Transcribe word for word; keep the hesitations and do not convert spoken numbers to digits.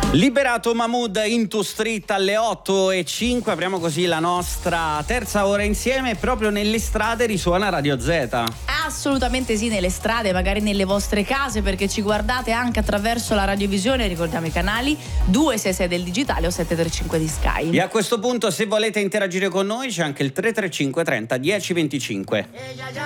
Liberato Mahmood, Into Street alle otto e cinque, apriamo così la nostra terza ora insieme e proprio nelle strade risuona Radio Z. Assolutamente sì, nelle strade, magari nelle vostre case, perché ci guardate anche attraverso la radiovisione, ricordiamo i canali due sei sei del digitale o sette tre cinque di Sky. E a questo punto, se volete interagire con noi, c'è anche il tre tre cinque trenta dieci venticinque.